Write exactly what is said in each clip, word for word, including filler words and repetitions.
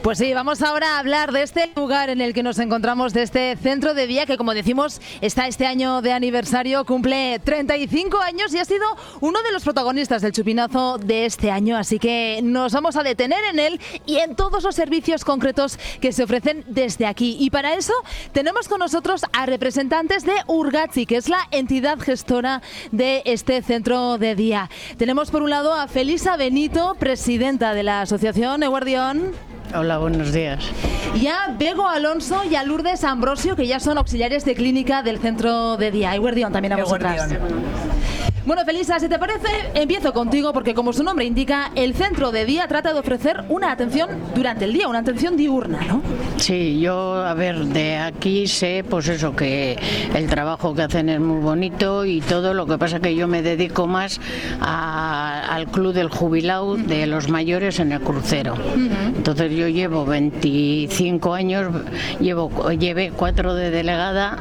Pues sí, vamos ahora a hablar de este lugar en el que nos encontramos, de este centro de día que, como decimos, está este año de aniversario, cumple treinta y cinco años y ha sido uno de los protagonistas del chupinazo de este año, así que nos vamos a detener en él y en todos los servicios concretos que se ofrecen desde aquí. Y para eso tenemos con nosotros a representantes de Urgatzi, que es la entidad gestora de este centro de día. Tenemos por un lado a Felisa Benito, presidenta de la asociación Eguardión. Hola, buenos días. Y a Bego Alonso y a Lourdes Ambrosio, que ya son auxiliares de clínica del centro de día. Eguardión también a vosotras. Bueno, Felisa, si te parece, empiezo contigo porque, como su nombre indica, el centro de día trata de ofrecer una atención durante el día, una atención diurna, ¿no? Sí, yo, a ver, de aquí sé, pues eso, que el trabajo que hacen es muy bonito y todo, lo que pasa que yo me dedico más a, al club del jubilado de los mayores en el crucero. Uh-huh. Entonces yo llevo veinticinco años, llevo, llevé cuatro de delegada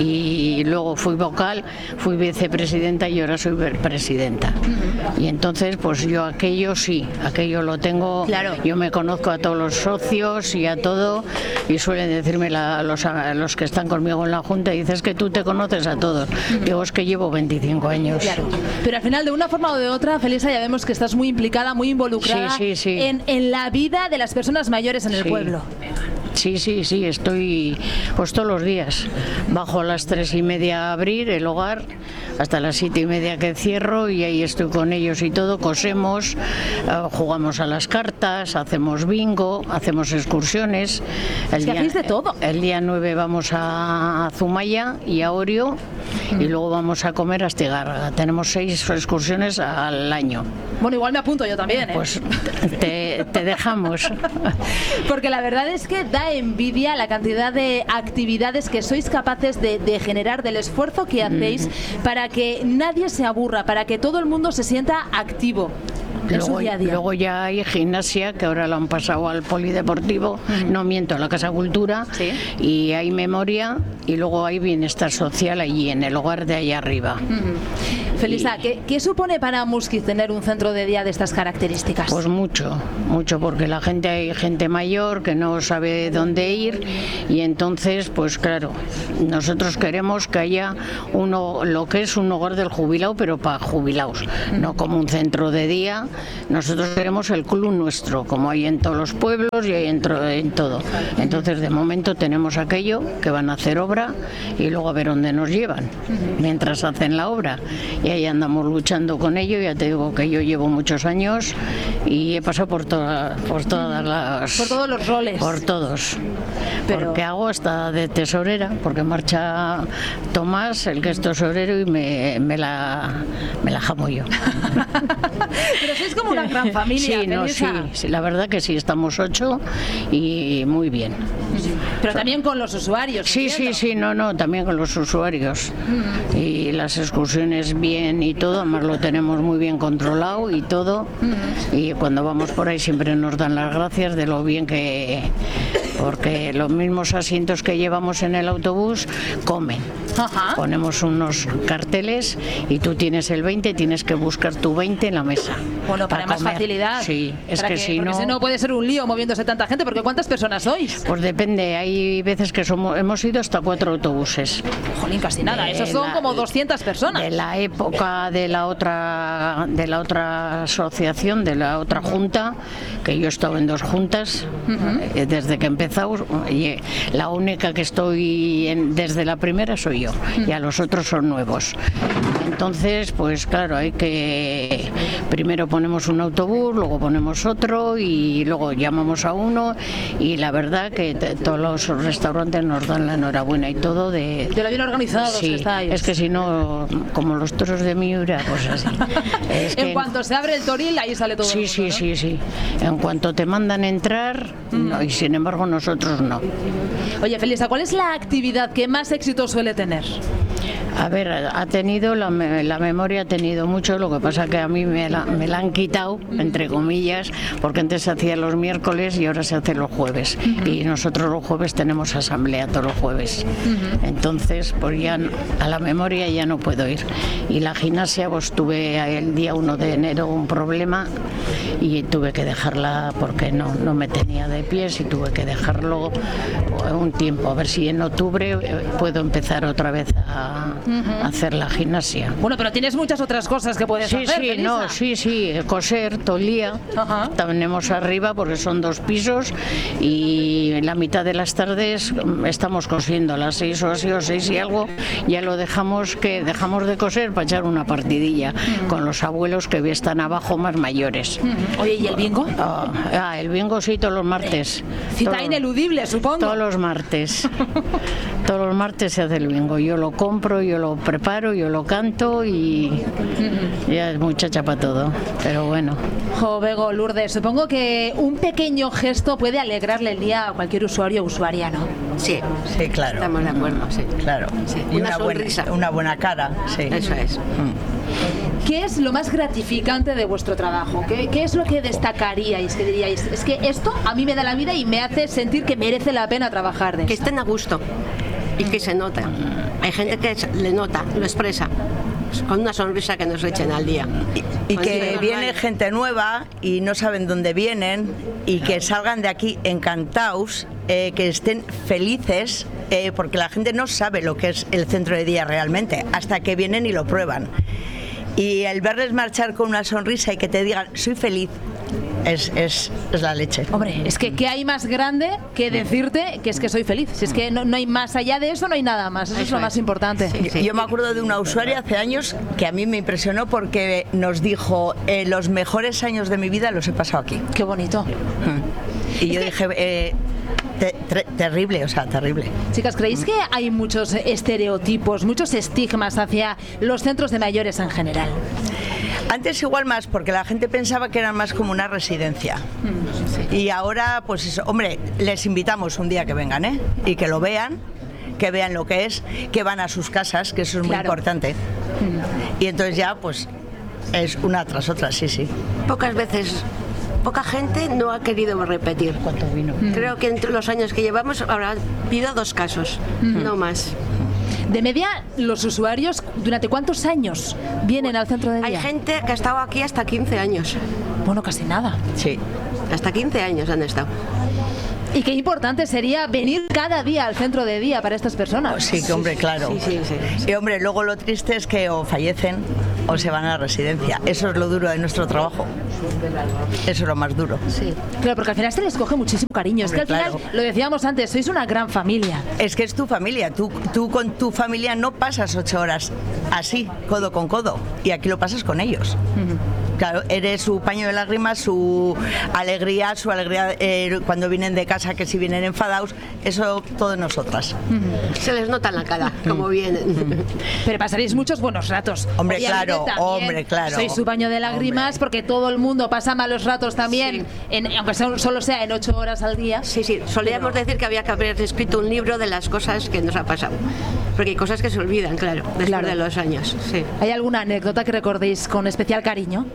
y luego fui vocal, fui vicepresidenta y ahora soy presidenta. Uh-huh. Y entonces pues yo aquello sí, aquello lo tengo, claro. Yo me conozco a todos los socios y a todo y suelen decirme la, los, a los que están conmigo en la junta, y dices que tú te conoces a todos. Uh-huh. Digo, es que llevo veinticinco años. Claro. Pero al final, de una forma o de otra, Felisa, ya vemos que estás muy implicada, muy involucrada sí, sí, sí. En, en la vida de las personas mayores en el sí. pueblo. Sí, sí, sí, estoy pues todos los días. Bajo a las tres y media a abrir el hogar, hasta las siete y media que cierro, y ahí estoy con ellos y todo, cosemos, uh, jugamos a las cartas, hacemos bingo, hacemos excursiones. El es que día, hacéis de todo. El día nueve vamos a Zumaya y a Orio, mm. y luego vamos a comer a Astigarraga. Tenemos seis excursiones al año. Bueno, igual me apunto yo también, ¿eh? Pues te, te dejamos. Porque la verdad es que da envidia la cantidad de actividades que sois capaces de, de generar, del esfuerzo que hacéis mm. para que nadie se aburra, para que todo el mundo se sienta activo. Luego, luego ya hay gimnasia, que ahora lo han pasado al polideportivo, uh-huh. no miento, a la Casa Cultura, ¿sí? Y hay memoria, y luego hay bienestar social allí en el hogar de allá arriba. Uh-huh. Felisa, y, ¿qué, ¿qué supone para Muskiz tener un centro de día de estas características? Pues mucho, mucho, porque la gente, hay gente mayor que no sabe dónde ir, y entonces, pues claro, nosotros queremos que haya uno, lo que es un hogar del jubilado, pero para jubilados, uh-huh. no como un centro de día. Nosotros queremos el club nuestro, como hay en todos los pueblos y hay en, en todo. Entonces, de momento tenemos aquello, que van a hacer obra y luego a ver dónde nos llevan mientras hacen la obra. Y ahí andamos luchando con ello. Ya te digo que yo llevo muchos años y he pasado por, toda, por todas las... Por todos los roles. Por todos. Pero... Porque hago hasta de tesorera, porque marcha Tomás, el que es tesorero, y me, me, la, me la jamo yo. Pero sois como una gran familia. Sí, no, sí, sí, la verdad que sí, estamos ocho y muy bien. Pero también con los usuarios. Sí, ¿entiendo? sí, sí, no, no, también con los usuarios. Mm. Y las excursiones bien y todo, además lo tenemos muy bien controlado y todo. Mm. Y cuando vamos por ahí siempre nos dan las gracias de lo bien que... Porque los mismos asientos que llevamos en el autobús comen. Ajá. Ponemos unos carteles y tú tienes el veinte, tienes que buscar tu veinte en la mesa. Bueno, para, para más comer. Facilidad. Sí, es para que, que si no... si no puede ser un lío moviéndose tanta gente, porque ¿cuántas personas sois? Pues depende, hay veces que somos, hemos ido hasta cuatro autobuses. Jolín, casi nada, esos son la, como doscientas personas. De la época de la otra de la otra asociación, de la otra junta, que yo he estado en dos juntas, uh-huh. desde que he empezado, y la única que estoy en, desde la primera soy yo, uh-huh. y a los otros son nuevos. Entonces, pues claro, hay que primero ponemos un autobús, luego ponemos otro y luego llamamos a uno, y la verdad que t- todos los restaurantes nos dan la enhorabuena y todo de... De lo bien organizados sí, que estáis. Es que si no, como los toros de Miura, pues así. Es en que cuanto en... se abre el toril, ahí sale todo. Sí, el mundo, sí, ¿no? sí, sí. En cuanto te mandan entrar, mm. no, y sin embargo nosotros no. Oye, Felisa, ¿cuál es la actividad que más éxito suele tener? A ver, ha tenido, la, la memoria ha tenido mucho, lo que pasa que a mí me la, me la han quitado, entre comillas, porque antes se hacía los miércoles y ahora se hace los jueves. Uh-huh. Y nosotros los jueves tenemos asamblea todos los jueves. Uh-huh. Entonces, pues ya a la memoria ya no puedo ir. Y la gimnasia, pues tuve el día uno de enero un problema y tuve que dejarla porque no, no me tenía de pies y tuve que dejarlo un tiempo, a ver si en octubre puedo empezar otra vez a, uh-huh. a hacer la gimnasia. Bueno, pero tienes muchas otras cosas que puedes sí, hacer. Sí, sí, no, sí, sí, coser todo el día. Uh-huh. Tenemos arriba porque son dos pisos y en la mitad de las tardes estamos cosiendo a las seis o así o seis y algo, ya lo dejamos que dejamos de coser para echar una partidilla uh-huh. con los abuelos que están abajo más mayores. Uh-huh. Oye, ¿y el bingo? Ah, ah, el bingo sí, todos los martes. Cita todo, ineludible, supongo. Todos los martes. Todos los martes se hace el bingo. Yo lo compro, yo lo preparo, yo lo canto y uh-huh. ya es muchacha para todo. Pero bueno. Jo, Bego, Lourdes, supongo que un pequeño gesto puede alegrarle el día a cualquier usuario o usuaria, ¿no? Sí, sí, claro. Estamos de acuerdo, sí. Claro. Sí. Y una, una sonrisa. Buena, una buena cara, sí. Eso es. Mm. ¿Qué es lo más gratificante de vuestro trabajo? ¿Qué, qué es lo que destacaríais? ¿Qué diríais? Es que esto a mí me da la vida y me hace sentir que merece la pena trabajar de Que esto. estén a gusto y que se nota. Hay gente que le nota, lo expresa, con una sonrisa que nos echen al día. Y, y que viene gente nueva y no saben dónde vienen y que salgan de aquí encantados, eh, que estén felices, eh, porque la gente no sabe lo que es el centro de día realmente, hasta que vienen y lo prueban. Y el verles marchar con una sonrisa y que te digan, soy feliz, es, es, es la leche. Hombre, es que ¿qué hay más grande que decirte que es que soy feliz? Si es que no, no hay más allá de eso, no hay nada más. Eso, eso es lo más importante. Sí, sí. Yo me acuerdo de una usuaria hace años que a mí me impresionó porque nos dijo, eh, los mejores años de mi vida los he pasado aquí. Qué bonito. Y yo dije... Eh, Te, ter, terrible, o sea, terrible. Chicas, ¿creéis que hay muchos estereotipos, muchos estigmas hacia los centros de mayores en general? Antes igual más, porque la gente pensaba que eran más como una residencia. Mm, sí. Y ahora, pues eso, hombre, les invitamos un día que vengan, ¿eh? Y que lo vean, que vean lo que es, que van a sus casas, que eso es muy claro. importante. Mm. Y entonces ya, pues, es una tras otra, sí, sí. Pocas veces... Poca gente no ha querido repetir. ¿Cuánto vino? Creo que entre los años que llevamos habrá habido dos casos, mm. no más. De media, los usuarios, ¿durante cuántos años vienen al centro de día? Hay gente que ha estado aquí hasta quince años. Bueno, casi nada. Sí. Hasta quince años han estado. Y qué importante sería venir cada día al centro de día para estas personas. Oh, sí, que hombre, claro. Sí, sí, sí, sí. Y hombre, luego lo triste es que o fallecen o se van a la residencia. Eso es lo duro de nuestro trabajo. Eso es lo más duro. Sí. Claro, porque al final se les coge muchísimo cariño. Hombre, es que al claro. final, lo decíamos antes, sois una gran familia. Es que es tu familia. Tú, tú con tu familia no pasas ocho horas así, codo con codo. Y aquí lo pasas con ellos. Uh-huh. Claro, eres su paño de lágrimas, su alegría, su alegría eh, cuando vienen de casa, que si vienen enfadados, eso todo nosotras. Uh-huh. Se les nota en la cara, como vienen. Uh-huh. Pero pasaréis muchos buenos ratos. Hombre, claro, hombre, claro. Sois su paño de lágrimas, hombre. Porque todo el mundo pasa malos ratos también, sí. en, aunque solo sea en ocho horas al día. Sí, sí, solíamos pero... decir que había que haber escrito un libro de las cosas que nos ha pasado. Porque hay cosas que se olvidan, claro, después claro. de los años. Sí. ¿Hay alguna anécdota que recordéis con especial cariño?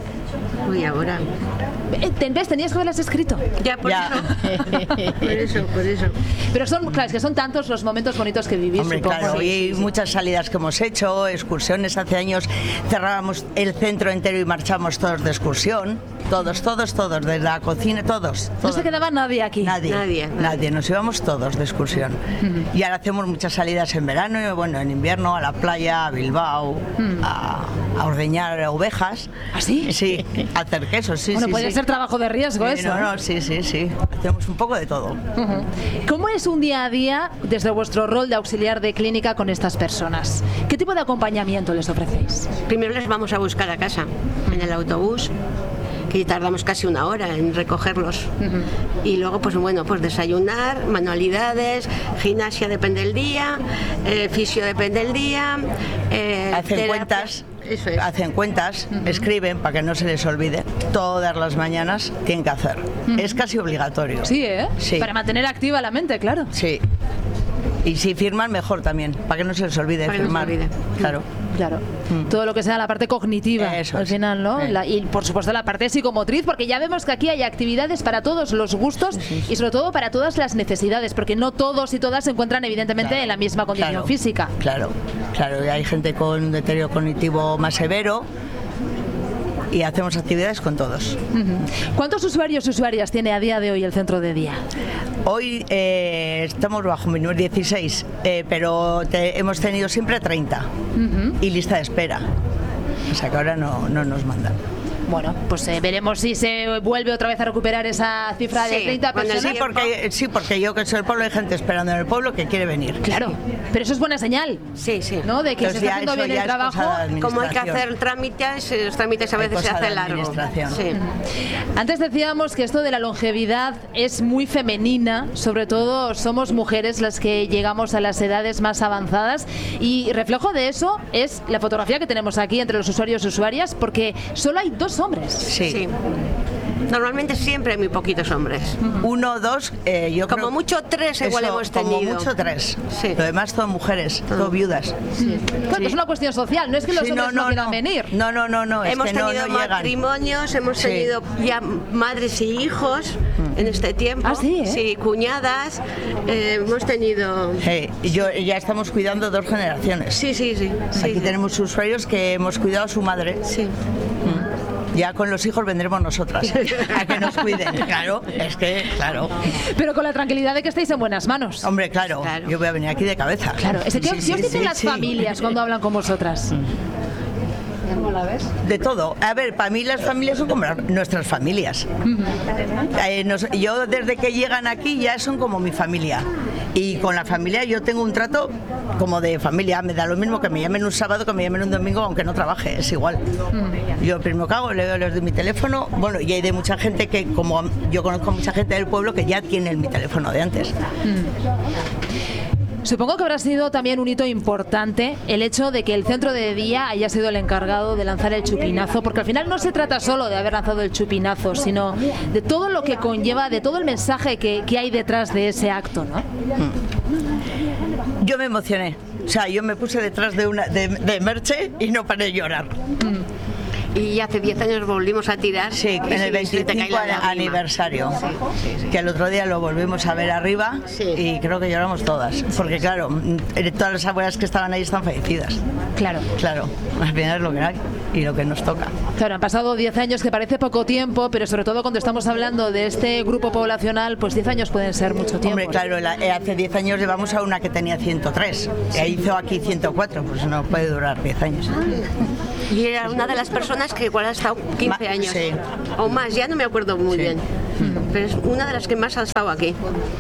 Uy, ahora. ¿Ves? Tenías que haberlas escrito. Ya, por ya. eso. por eso, por eso. Pero son, claro, es que son tantos los momentos bonitos que vivís. Hombre, supongo. claro, Sí, y sí, sí. muchas salidas que hemos hecho, excursiones. Hace años cerrábamos el centro entero y marchamos todos de excursión. Todos, todos, todos, de la cocina, todos. todos. No se quedaba nadie aquí. Nadie, nadie. Nadie, nos íbamos todos de excursión. Uh-huh. Y ahora hacemos muchas salidas en verano y bueno, en invierno a la playa, a Bilbao, uh-huh. a, a ordeñar ovejas. ¿Ah, sí? Sí, a hacer quesos, sí, bueno, sí. puede sí. ser trabajo de riesgo sí, eso. No, no, sí, sí, sí. Hacemos un poco de todo. Uh-huh. ¿Cómo es un día a día desde vuestro rol de auxiliar de clínica con estas personas? ¿Qué tipo de acompañamiento les ofrecéis? Primero les vamos a buscar a casa, en el autobús, que tardamos casi una hora en recogerlos. Uh-huh. Y luego, pues bueno, pues desayunar, manualidades, gimnasia depende del día, eh, fisio depende del día. Eh, Hacen terapia. cuentas. Eso es. Hacen cuentas, uh-huh. escriben para que no se les olvide. Todas las mañanas tienen que hacer. Uh-huh. Es casi obligatorio. Sí, ¿eh? Sí. Para mantener activa la mente, claro. Sí. Y si firman, mejor también, para que no se les olvide Para que no se firmar. olvide. Claro, claro. Mm. Todo lo que sea la parte cognitiva, Eso al es. final, ¿no? Sí. La- y por supuesto la parte psicomotriz, porque ya vemos que aquí hay actividades para todos los gustos Sí, sí, sí. y sobre todo para todas las necesidades, porque no todos y todas se encuentran evidentemente Claro, en la misma condición claro, física. Claro, claro, y hay gente con deterioro cognitivo más severo y hacemos actividades con todos. Ujú. ¿Cuántos usuarios y usuarias tiene a día de hoy el centro de día? Hoy eh, estamos bajo mi número dieciséis, eh, pero te- hemos tenido siempre treinta Ujú. y lista de espera. O sea que ahora no, no nos mandan. Bueno, pues eh, veremos si se vuelve otra vez a recuperar esa cifra de Sí, treinta con el personas. Sí porque, sí, porque yo que soy del pueblo hay gente esperando en el pueblo que quiere venir. Claro, pero eso es buena señal, Sí, sí. ¿no? De que Entonces se está ya haciendo eso bien ya el es cosa trabajo. de Como hay que administración. hacer trámites, eh, los trámites a Hay veces se cosa de hace largo. administración. Sí. Antes decíamos que esto de la longevidad es muy femenina, sobre todo somos mujeres las que llegamos a las edades más avanzadas y reflejo de eso es la fotografía que tenemos aquí entre los usuarios y usuarias porque solo hay dos hombres. Sí. Sí. Normalmente siempre hay muy poquitos hombres. Uno, dos, eh, yo Como creo... mucho tres igual Eso, hemos Como tenido. mucho tres. Sí. Lo demás son mujeres, todo viudas. Claro, que es una cuestión social, no es que los Sí, hombres no, quieran venir. No, no, no, no, es Hemos que no, tenido no llegan. matrimonios, hemos Sí. tenido ya madres y hijos en este tiempo. Ah, sí, ¿eh? Sí, cuñadas. eh, hemos tenido. Sí, y yo, ya estamos cuidando dos generaciones. Sí, sí, sí. sí, Aquí sí. tenemos usuarios que hemos cuidado a su madre. Sí. Ya con los hijos vendremos nosotras a que nos cuiden. Claro, es que, claro. Pero con la tranquilidad de que estáis en buenas manos. Hombre, claro, Claro. yo voy a venir aquí de cabeza. Claro, es que, Sí, ¿qué, sí, os dicen sí, las sí. familias cuando hablan con vosotras? De todo. A ver, para mí las familias son como nuestras familias. Eh, nos- yo desde que llegan aquí ya son como mi familia. Y con la familia yo tengo un trato como de familia. Me da lo mismo que me llamen un sábado que me llamen un domingo, aunque no trabaje, es igual. Yo lo primero que hago, le les doy mi teléfono. Bueno, y hay de mucha gente que, como yo conozco a mucha gente del pueblo que ya tiene mi teléfono de antes. Supongo que habrá sido también un hito importante el hecho de que el centro de día haya sido el encargado de lanzar el chupinazo, porque al final no se trata solo de haber lanzado el chupinazo, sino de todo lo que conlleva, de todo el mensaje que, que hay detrás de ese acto, ¿no? Yo me emocioné. O sea, yo me puse detrás de una de, de Merche y no paré de llorar. Y hace diez años volvimos a tirar. Sí, y en el se te cae veinticinco la lágrima. aniversario, Sí, sí, sí. que el otro día lo volvimos a ver arriba Sí. y creo que lloramos todas, porque claro, mm, todas las abuelas que estaban ahí están fallecidas. Claro. Claro, al final es lo que hay y lo que nos toca. Claro, han pasado diez años, que parece poco tiempo, pero sobre todo cuando estamos hablando de este grupo poblacional, pues diez años pueden ser mucho tiempo. Hombre, claro, la- eh, hace diez años llevamos a una que tenía ciento tres, e hizo aquí ciento cuatro, pues no puede durar diez años. Y era una de las personas que igual ha estado quince Ma- años. sí. O más, ya no me acuerdo muy Sí. bien. Pero es una de las que más ha estado aquí.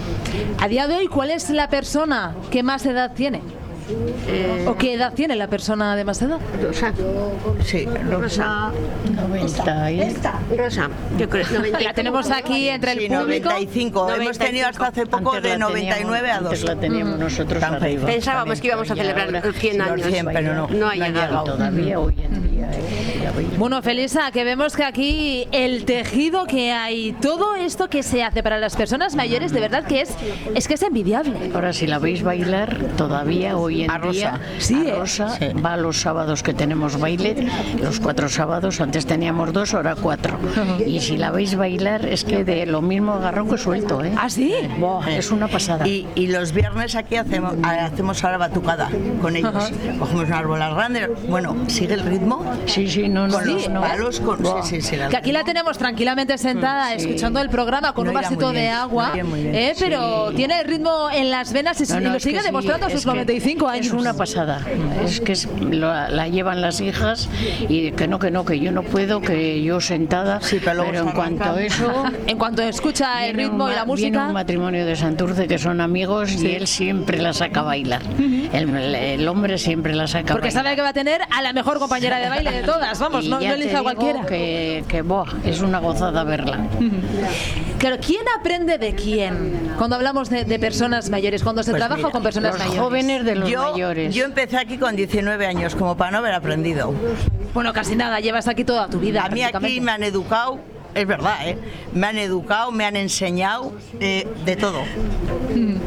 A día de hoy, ¿cuál es la persona que más edad tiene? Eh, ¿O qué edad tiene la persona de más edad? Rosa. Sí, Rosa. noventa y... Rosa. Yo creo. noventa y La tenemos aquí entre el sí, público. noventa y cinco. Hemos noventa y tenido hasta hace poco Antes de la noventa y nueve a teníamos- dos. Antes la teníamos nosotros Tan arriba. Pensábamos que íbamos a Y celebrar ahora- los cien Los años. cien, pero no, No ha no han llegado. Todavía hoy en día, ¿eh? Ya veis. Bueno, Felisa, que vemos que aquí el tejido que hay, todo esto que se hace para las personas mayores, de verdad que es, es que es envidiable. Ahora si la veis bailar, todavía hoy en A Rosa. día, Sí, a ¿eh? Rosa Sí. va los sábados que tenemos baile, los cuatro sábados, antes teníamos dos, ahora cuatro. Y si la veis bailar, es que de lo mismo agarrón que suelto, ¿eh? ¿Ah, sí? Buah, es una pasada. Y, y los viernes aquí hacemos, hacemos ahora batucada con ellos. Ajá. Cogemos unas bolas grandes. Bueno, sigue el ritmo. Sí, sí, no, no, Con los no. palos, con... Buah. Sí, sí, sí. la- Que aquí la tenemos tranquilamente sentada, Sí. escuchando el programa con No un irá vasito muy bien, de agua, no irá muy bien. ¿eh? Pero Sí. tiene el ritmo en las venas y, No, no, y lo es que sigue sí, demostrando a es sus que noventa y cinco años. Es una pasada. Es que es, lo- la llevan las hijas y que no, que no, que yo no puedo, que yo sentada. Sí, pero luego en se cuanto arranca. a eso. En cuanto escucha el Viene ritmo un y la ma- Viene un música, matrimonio de Santurce que son amigos y él siempre la saca a bailar. el, el hombre siempre la saca porque a bailar. sabe que va a tener a la mejor compañera de baile de todas, vamos, Y no, ya no te elige a digo cualquiera. Que, que buah, es una gozada verla. Claro, ¿quién aprende de quién? Cuando hablamos de, de personas mayores, cuando se Pues trabaja mira, con personas Los mayores. jóvenes de los yo, mayores. yo empecé aquí con diecinueve años, como para no haber aprendido. Bueno, casi nada, llevas aquí toda tu vida. A mí aquí prácticamente. me han educado, es verdad, ¿eh? Me han educado, me han enseñado eh, de todo.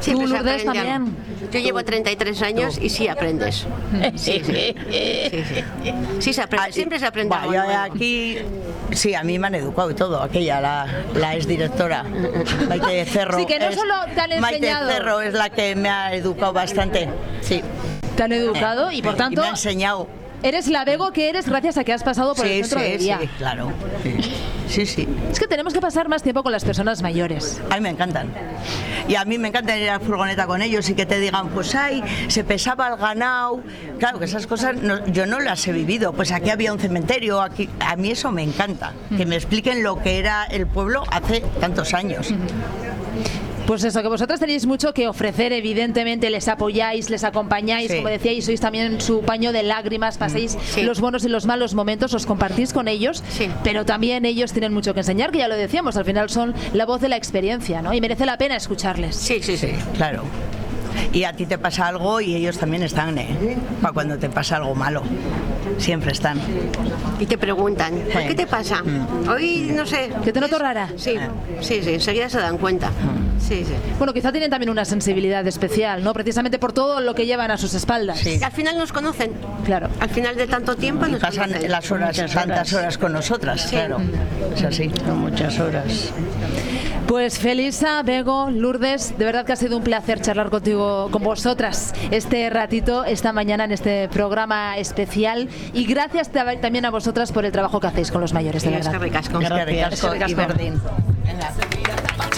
Siempre ¿Tú, se Lourdes, aprende algo. también? Yo llevo treinta y tres años y sí aprendes. Sí, sí. Sí, sí. Sí se aprende, Ah, siempre se aprende bah, algo yo nuevo. aquí, sí, a mí me han educado y todo. Aquella, la, la exdirectora, Maite Cerro. Sí, que no es- solo te han Maite enseñado. Cerro es la que me ha educado bastante. Sí. Te han educado y, por Y tanto, me ha enseñado. eres la Bego que eres gracias a que has pasado por Sí, el centro sí, de día. sí, claro. Sí, sí, sí. Es que tenemos que pasar más tiempo con las personas mayores. A mí me encantan. Y a mí me encanta ir a la furgoneta con ellos y que te digan, pues ay, se pesaba el ganado. Claro, que esas cosas no- yo no las he vivido. Pues aquí había un cementerio, aquí. A mí eso me encanta. Que me expliquen lo que era el pueblo hace tantos años. Pues eso, que vosotras tenéis mucho que ofrecer, evidentemente, les apoyáis, les acompañáis, Sí. como decíais, sois también su paño de lágrimas, paséis Sí. los buenos y los malos momentos, os compartís con ellos, Sí. pero también ellos tienen mucho que enseñar, que ya lo decíamos, al final son la voz de la experiencia, ¿no? Y merece la pena escucharles. Sí, sí, sí. Claro. Y a ti te pasa algo y ellos también están, ¿eh? Para cuando te pasa algo malo. Siempre están. Y te preguntan, ¿por Sí. qué te pasa? Hoy, no sé. ¿Que te noto es- rara? Sí, sí, sí, enseguida se dan cuenta. Sí, sí. Bueno, quizá tienen también una sensibilidad especial, ¿no? Precisamente por todo lo que llevan a sus espaldas. Sí. Al final nos conocen. Claro. Al final de tanto tiempo Y nos pasan conocen. las horas, Muchas tantas horas. horas con nosotras, claro. Es así. Son muchas horas. Pues Felisa, Bego, Lourdes, de verdad que ha sido un placer charlar contigo, con vosotras, este ratito, esta mañana en este programa especial. Y gracias ta- también a vosotras por el trabajo que hacéis con los mayores, de Sí, es verdad. que ricasco. Es que ricasco Eskerrik y asko. berdin. Venga.